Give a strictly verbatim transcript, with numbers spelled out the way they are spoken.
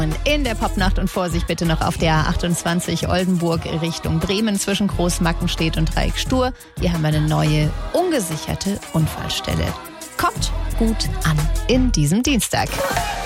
Und in der Popnacht und Vorsicht bitte noch auf der A achtundzwanzig Oldenburg Richtung Bremen zwischen Großmackenstedt und Dreieck Stur. Hier haben wir eine neue, ungesicherte Unfallstelle. Kommt gut an in diesem Dienstag.